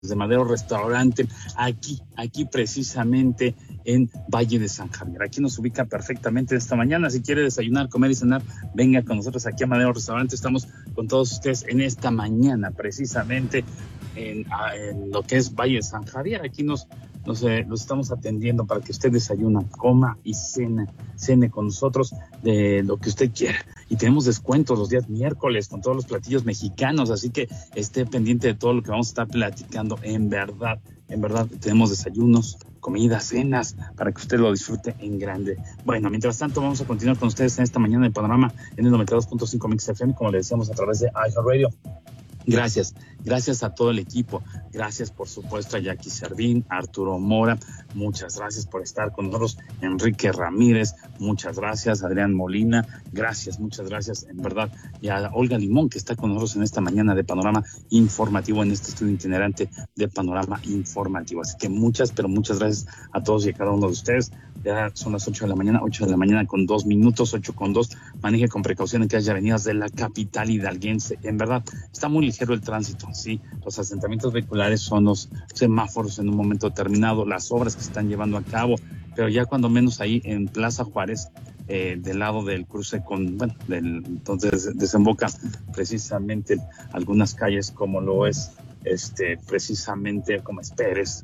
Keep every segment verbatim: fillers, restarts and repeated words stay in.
desde Madero Restaurante, aquí, aquí precisamente en Valle de San Javier. Aquí nos ubica perfectamente esta mañana. Si quiere desayunar, comer y cenar, venga con nosotros aquí a Madero Restaurante. Estamos con todos ustedes en esta mañana, precisamente en, en lo que es Valle de San Javier. Aquí nos, nos, eh, nos estamos atendiendo para que usted desayuna, coma y cene, cene con nosotros de lo que usted quiera. Y tenemos descuentos los días miércoles con todos los platillos mexicanos, así que esté pendiente de todo lo que vamos a estar platicando. En verdad, en verdad, tenemos desayunos, comidas, cenas, para que usted lo disfrute en grande. Bueno, mientras tanto, vamos a continuar con ustedes en esta mañana de Panorama en el noventa y dos punto cinco Mix F M, como le decíamos, a través de iHeartRadio. Gracias, gracias a todo el equipo, gracias por supuesto a Jackie Servín, a Arturo Mora, muchas gracias por estar con nosotros, Enrique Ramírez, muchas gracias, Adrián Molina, gracias, muchas gracias, en verdad, y a Olga Limón, que está con nosotros en esta mañana de Panorama Informativo, en este estudio itinerante de Panorama Informativo. Así que muchas, pero muchas gracias a todos y a cada uno de ustedes. Ya son las ocho de la mañana, ocho de la mañana con dos minutos, ocho con dos. Maneje con precaución en que haya avenidas de la capital hidalguense. En verdad, está muy ligero el tránsito, sí. Los asentamientos vehiculares son los semáforos en un momento determinado, las obras que se están llevando a cabo, pero ya cuando menos ahí en Plaza Juárez, eh, del lado del cruce con, bueno, del, entonces desemboca precisamente algunas calles como lo es, este, precisamente como es Pérez,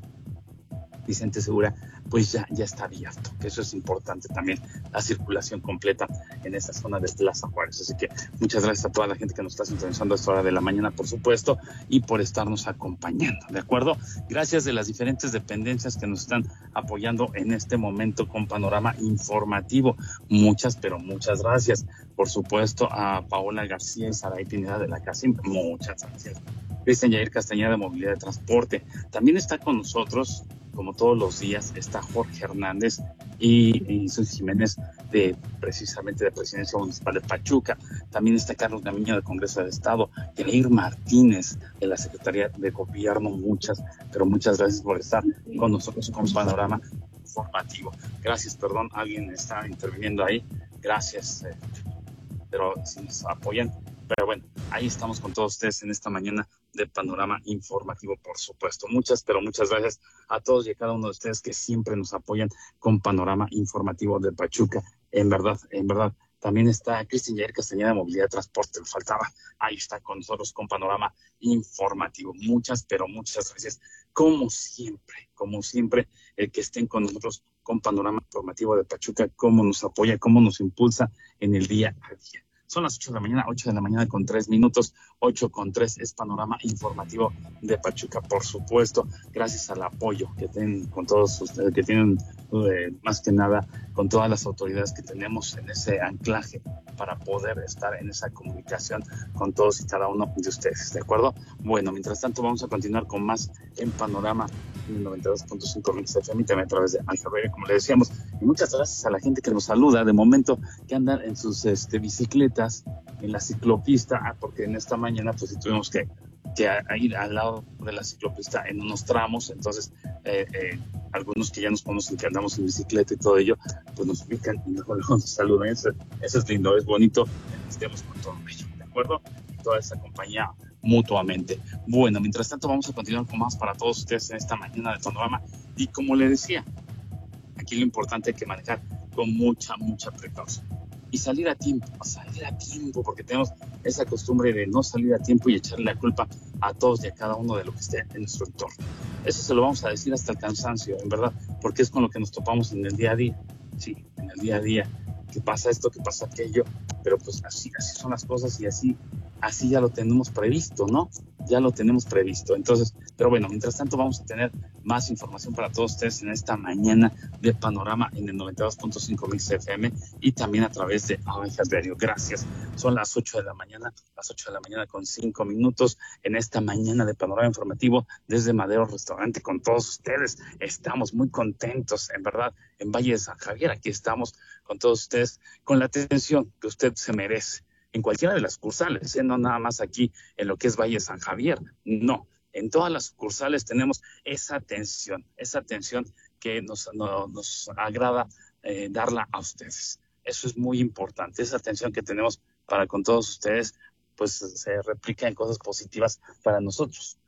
Vicente Segura, pues ya, ya está abierto, que eso es importante también, la circulación completa en esa zona de Plaza Juárez. Así que muchas gracias a toda la gente que nos está sintonizando a esta hora de la mañana, por supuesto, y por estarnos acompañando, ¿de acuerdo? Gracias de las diferentes dependencias que nos están apoyando en este momento con Panorama Informativo. Muchas, pero muchas gracias. Por supuesto, a Paola García y Saray Pineda de la CACIM, muchas gracias. Cristian Yair Castañeda de Movilidad de Transporte. También está con nosotros, como todos los días, está Jorge Hernández y, y Jesús Jiménez, de precisamente de Presidencia Municipal de Pachuca. También está Carlos Gamiño del Congreso del Estado, Yair Martínez de la Secretaría de Gobierno. Muchas, pero muchas gracias por estar con nosotros con Panorama Informativo. Gracias, perdón, alguien está interviniendo ahí. Gracias, eh, pero si nos apoyan. Pero bueno, ahí estamos con todos ustedes en esta mañana de Panorama Informativo, por supuesto. Muchas, pero muchas gracias a todos y a cada uno de ustedes que siempre nos apoyan con Panorama Informativo de Pachuca. En verdad, en verdad. También está Cristian Yair Castañeda de Movilidad de Transporte, me faltaba. Ahí está con nosotros con Panorama Informativo. Muchas, pero muchas gracias. Como siempre, como siempre, el que estén con nosotros con Panorama Informativo de Pachuca, cómo nos apoya, cómo nos impulsa en el día a día. Son las ocho de la mañana, ocho de la mañana con tres minutos, ocho con tres es Panorama Informativo de Pachuca, por supuesto, gracias al apoyo que tienen con todos ustedes, que tienen eh, más que nada con todas las autoridades que tenemos en ese anclaje para poder estar en esa comunicación con todos y cada uno de ustedes, ¿de acuerdo? Bueno, mientras tanto vamos a continuar con más en Panorama en el noventa y dos punto cinco Mix F M, también a través de iHeartRadio, como le decíamos, y muchas gracias a la gente que nos saluda, de momento que andan en sus este, bicicletas, en la ciclopista, ah, porque en esta mañana pues sí tuvimos que, que a, a ir al lado de la ciclopista en unos tramos, entonces eh, eh, algunos que ya nos conocen que andamos en bicicleta y todo ello, pues nos ubican y luego nos saludan. Eso, eso es lindo, es bonito, estemos con todo ello, ¿de acuerdo? Y toda esa compañía mutuamente. Bueno, mientras tanto vamos a continuar con más para todos ustedes en esta mañana de Panorama, y como le decía, aquí lo importante es que manejar con mucha, mucha precaución. Y salir a tiempo, salir a tiempo, porque tenemos esa costumbre de no salir a tiempo y echarle la culpa a todos y a cada uno de lo que esté en nuestro entorno. Eso se lo vamos a decir hasta el cansancio, en verdad, porque es con lo que nos topamos en el día a día. Sí, en el día a día, que pasa esto, que pasa aquello, pero pues así, así son las cosas y así, así ya lo tenemos previsto, ¿no? Ya lo tenemos previsto. Entonces, pero bueno, mientras tanto vamos a tener más información para todos ustedes en esta mañana de Panorama en el noventa y dos punto cinco Mix F M y también a través de iHeartRadio. Gracias. Son las ocho de la mañana, las ocho de la mañana con cinco minutos en esta mañana de Panorama Informativo desde Madero Restaurante con todos ustedes. Estamos muy contentos, en verdad, en Valle de San Javier. Aquí estamos con todos ustedes, con la atención que usted se merece. En cualquiera de las sucursales, ¿eh? No nada más aquí en lo que es Valle San Javier, no, en todas las sucursales tenemos esa atención, esa atención que nos, no, nos agrada eh, darla a ustedes. Eso es muy importante, esa atención que tenemos para con todos ustedes, pues se replica en cosas positivas para nosotros.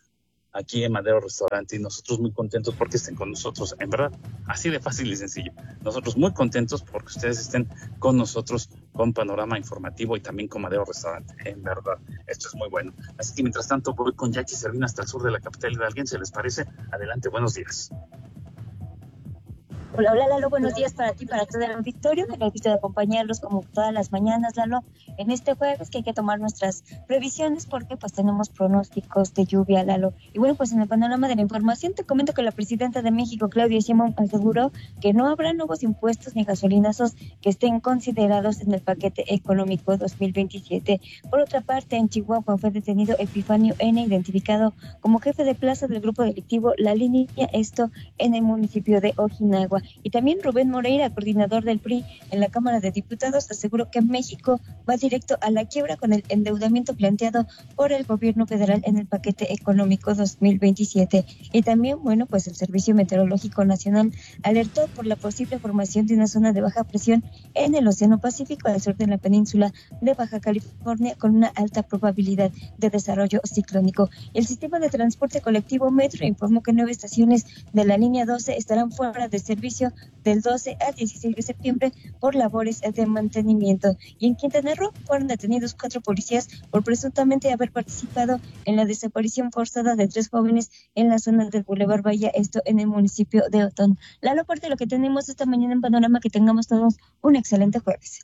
aquí en Madero Restaurante, y nosotros muy contentos porque estén con nosotros, en verdad, así de fácil y sencillo. Nosotros muy contentos porque ustedes estén con nosotros con Panorama Informativo y también con Madero Restaurante, en verdad, esto es muy bueno. Así que mientras tanto voy con Jackie Servina hasta el sur de la capital hidalguense, ¿se les parece? Adelante, buenos días. Hola, hola Lalo, buenos días para ti, para todo el auditorio, que nos gusta de acompañarlos como todas las mañanas, Lalo, en este jueves que hay que tomar nuestras previsiones porque pues tenemos pronósticos de lluvia, Lalo. Y bueno, pues en el panorama de la información te comento que la presidenta de México, Claudia Sheinbaum, aseguró que no habrá nuevos impuestos ni gasolinazos que estén considerados en el paquete económico dos mil veintisiete. Por otra parte, en Chihuahua fue detenido Epifanio N., identificado como jefe de plaza del grupo delictivo La Línea, esto en el municipio de Ojinaga. Y también Rubén Moreira, coordinador del P R I en la Cámara de Diputados, aseguró que México va directo a la quiebra con el endeudamiento planteado por el gobierno federal en el paquete económico dos mil veintisiete. Y también, bueno, pues el Servicio Meteorológico Nacional alertó por la posible formación de una zona de baja presión en el Océano Pacífico al sur de la península de Baja California con una alta probabilidad de desarrollo ciclónico. El sistema de transporte colectivo Metro informó que nueve estaciones de la línea doce estarán fuera de servicio del doce al dieciséis de septiembre por labores de mantenimiento. Y en Quintana Roo fueron detenidos cuatro policías por presuntamente haber participado en la desaparición forzada de tres jóvenes en la zona del Boulevard Bahía, esto en el municipio de Otón. Lalo, parte de lo que tenemos esta mañana en Panorama, que tengamos todos un excelente jueves.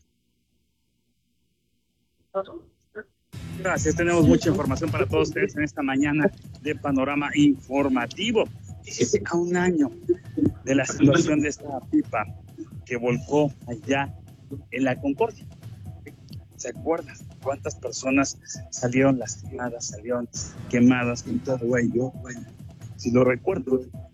Gracias, tenemos mucha información para todos ustedes en esta mañana de Panorama Informativo. Fíjese, a un año de la situación de esta pipa que volcó allá en la Concordia. ¿Se acuerdan cuántas personas salieron lastimadas, salieron quemadas con todo ello? Bueno, si lo recuerdo,